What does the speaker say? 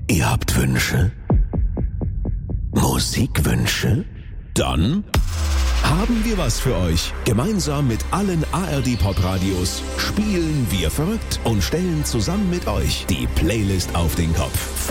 Ihr habt Wünsche? Musikwünsche? Dann haben wir was für euch. Gemeinsam mit allen ARD Pop Radios spielen wir verrückt und stellen zusammen mit euch die Playlist auf den Kopf.